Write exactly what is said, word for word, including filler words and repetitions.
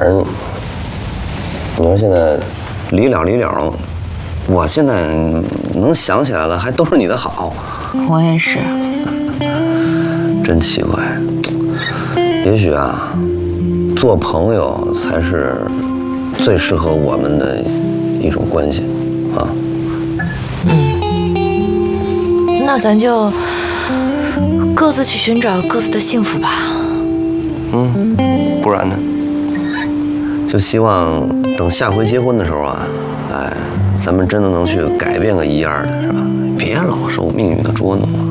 正你说现在离了离了，我现在能想起来了，还都是你的好。 我也是。 真奇怪，也许啊，做朋友才是最适合我们的一种关系啊。 嗯，那咱就各自去寻找各自的幸福吧。 嗯，不然呢？就希望等下回结婚的时候啊，哎，咱们真的能去改变个一样的，是吧？别老受命运的捉弄啊。